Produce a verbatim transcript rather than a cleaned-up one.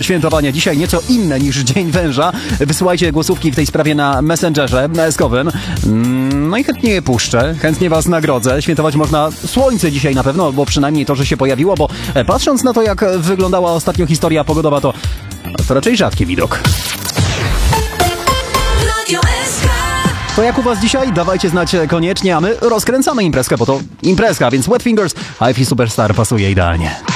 świętowania dzisiaj nieco inne niż Dzień Węża. Wysyłajcie głosówki w tej sprawie na Messengerze eskowym. No i chętnie je puszczę, chętnie was nagrodzę. Świętować można słońce dzisiaj na pewno, bo przynajmniej to, że się pojawiło, bo patrząc na to, jak wyglądała ostatnio historia pogodowa, to, to raczej rzadki widok. To jak u was dzisiaj? Dawajcie znać koniecznie, a my rozkręcamy imprezkę, bo to imprezka, więc Wet Fingers, Hi-Fi Superstar pasuje idealnie.